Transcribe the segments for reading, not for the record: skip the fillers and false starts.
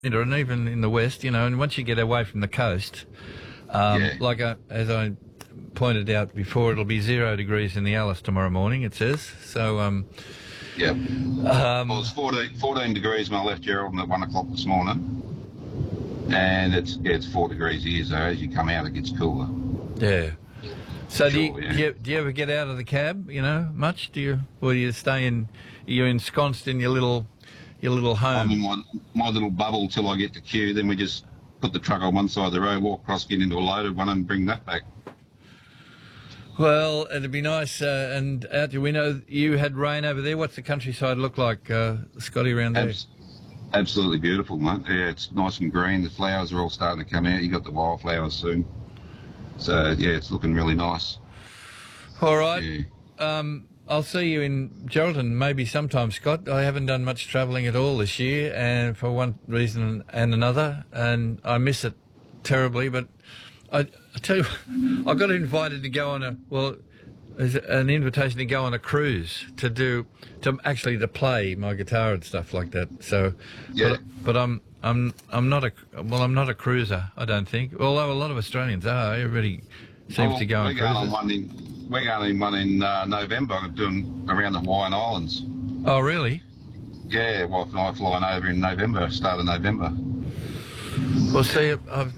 and even in the west, and once you get away from the coast, as I pointed out before, it'll be 0 degrees in the Alice tomorrow morning, it says. So, well, it's 14 degrees when I left Geraldton at 1 o'clock this morning. And it's 4 degrees here, so as you come out, it gets cooler. Yeah. So do you ever get out of the cab, much? Or do you stay in, you're ensconced in your little home? I'm in my little bubble till I get to Kew, then we just put the truck on one side of the road, walk across, get into a loaded one and bring that back. Well, it'd be nice, and out we know you had rain over there. What's the countryside look like, Scotty, around there? Absolutely beautiful, mate. Yeah, it's nice and green. The flowers are all starting to come out. You got the wildflowers soon. So, yeah, it's looking really nice. All right. Yeah. I'll see you in Geraldton maybe sometime, Scott. I haven't done much travelling at all this year, and for one reason and another, and I miss it terribly. But I tell you, I got invited to go on there's an invitation to go on a cruise to play my guitar and stuff like that. So, yeah. But I'm not a cruiser, I don't think. Although a lot of Australians are. Everybody seems to go on cruises. We're going on one in November. I'm doing around the Hawaiian Islands. Oh, really? Yeah, wife and I flying over in November, start of November. Well, see,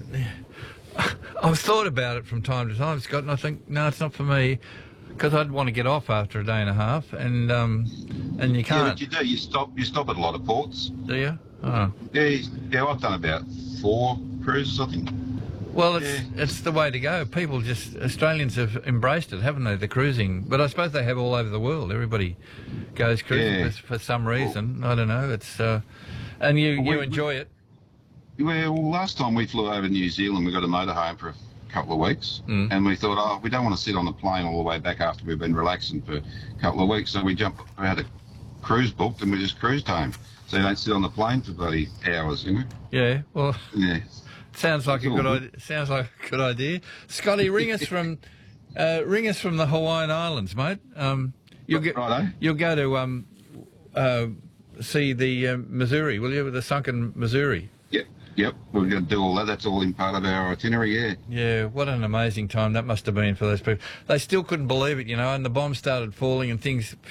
I've thought about it from time to time, Scott, and I think, no, it's not for me, because I'd want to get off after a day and a half, and you can't. Yeah, but you do. You stop at a lot of ports. Do you? Oh. Yeah, I've done about 4 cruises, I think. Well, it's the way to go. Australians have embraced it, haven't they, the cruising? But I suppose they have all over the world. Everybody goes cruising for some reason. Well, I don't know. It's and you enjoy it. Well, last time we flew over New Zealand, we got a motorhome for a couple of weeks, and we thought, we don't want to sit on the plane all the way back after we've been relaxing for a couple of weeks, so we had a cruise booked and we just cruised home. So you don't sit on the plane for bloody hours, Yeah, well... Yeah. Sounds like a good idea. Sounds like a good idea. Scotty, ring us from the Hawaiian Islands, mate. You'll go to see the Missouri, will you? The sunken Missouri. Yep. We're going to do all that. That's all in part of our itinerary. Yeah. Yeah. What an amazing time that must have been for those people. They still couldn't believe it, and the bombs started falling and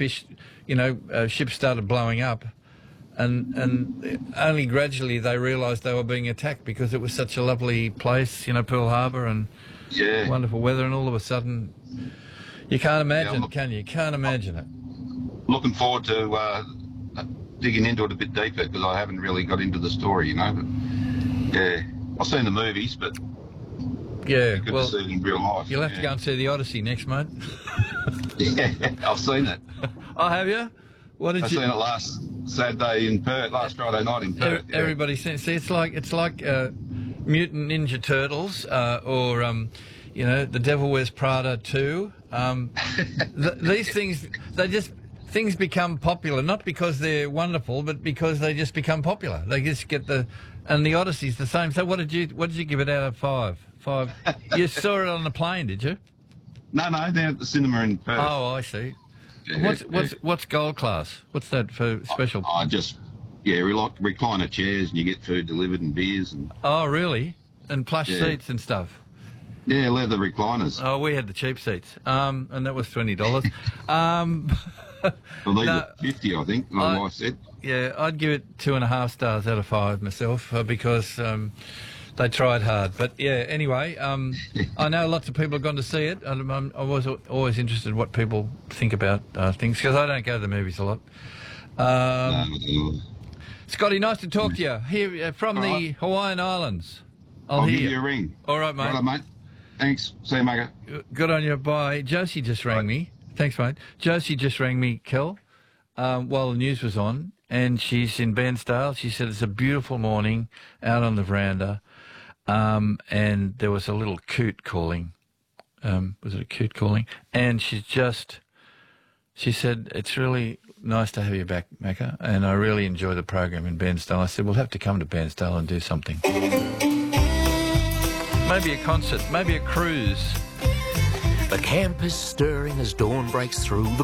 ships started blowing up. And only gradually they realised they were being attacked because it was such a lovely place, Pearl Harbor, and wonderful weather, and all of a sudden you can't imagine, can you? Can't imagine it. Looking forward to digging into it a bit deeper because I haven't really got into the story, But yeah, I've seen the movies, but it's good to see it in real life. You'll have to go and see the Odyssey next, mate. Yeah, I've seen it. Oh, have you? I've seen it last Saturday in Perth, last Friday night in Perth. Everybody sees. See, it's like Mutant Ninja Turtles, or The Devil Wears Prada 2. These things, things become popular, not because they're wonderful, but because they just become popular. They just get and the Odyssey's the same. So what did you give it out of 5? 5. You saw it on the plane, did you? No, they're at the cinema in Perth. Oh, I see. Yeah, what's gold class? What's that for special? We like recliner chairs, and you get food delivered and beers and. Oh, really? And plush seats and stuff. Yeah, leather recliners. Oh, we had the cheap seats, and that was $20. Well, these are 50, I think. My wife said. Yeah, I'd give it 2.5 stars out of 5 myself because. They tried hard, but yeah. Anyway, I know lots of people have gone to see it. I was always interested in what people think about things because I don't go to the movies a lot. Scotty, nice to talk to you here from the Hawaiian Islands. I'll give you a ring. All right, mate. All right, mate. Thanks. See you, mate. Good on you. Bye. Josie just rang me. Thanks, mate. Josie just rang me, Kel, while the news was on, and she's in Bairnsdale. She said it's a beautiful morning out on the veranda. And there was a little coot calling. Was it a coot calling? And she said, it's really nice to have you back, Macca, and I really enjoy the program in Bairnsdale. I said, we'll have to come to Bairnsdale and do something. Maybe a concert, maybe a cruise. The camp is stirring as dawn breaks through the